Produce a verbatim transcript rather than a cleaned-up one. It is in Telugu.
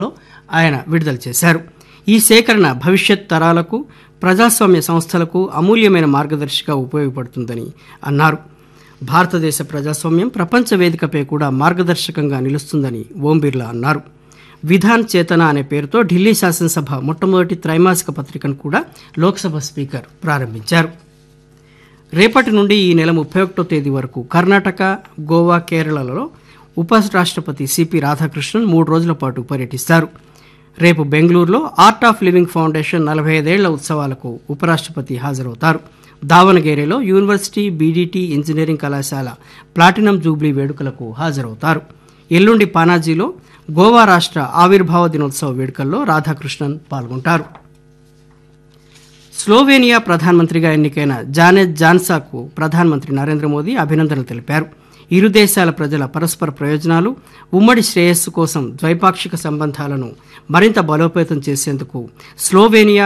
ఆయన విడుదల చేశారు. ఈ సేకరణ భవిష్యత్ తరాలకు ప్రజాస్వామ్య సంస్థలకు అమూల్యమైన మార్గదర్శిగా ఉపయోగపడుతుందని అన్నారు. భారతదేశ ప్రజాస్వామ్యం ప్రపంచ వేదికపై కూడా మార్గదర్శకంగా నిలుస్తుందని ఓం బిర్లా అన్నారు. విధాన్ చేతన అనే పేరుతో ఢిల్లీ శాసనసభ మొట్టమొదటి త్రైమాసిక పత్రికను కూడా లోక్సభ స్పీకర్ ప్రారంభించారు. రేపటి నుండి ఈ నెల ముప్పై ఒకటో తేదీ వరకు కర్ణాటక, గోవా, కేరళలలో ఉపరాష్ట్రపతి సిపి రాధాకృష్ణన్ మూడు రోజుల పాటు పర్యటిస్తారు. రేపు బెంగళూరులో ఆర్ట్ ఆఫ్ లివింగ్ ఫౌండేషన్ నలభై ఐదేళ్ల ఉత్సవాలకు ఉపరాష్ట్రపతి హాజరవుతారు. దావనగిరిలో యూనివర్సిటీ బీడీటీ ఇంజనీరింగ్ కళాశాల ప్లాటినం జూబ్లీ వేడుకలకు హాజరవుతారు. ఎల్లుండి పానాజీలో గోవా రాష్ట్ర ఆవిర్భావ దినోత్సవ వేడుకల్లో రాధాకృష్ణన్ పాల్గొంటారు. స్లోవేనియా ప్రధానమంత్రిగా ఎన్నికైన జానెట్ జాన్సాకు ప్రధానమంత్రి నరేంద్ర మోదీ అభినందనలు తెలిపారు. ఇరు దేశాల ప్రజల పరస్పర ప్రయోజనాలు, ఉమ్మడి శ్రేయస్సు కోసం ద్వైపాక్షిక సంబంధాలను మరింత బలోపేతం చేసేందుకు స్లోవేనియా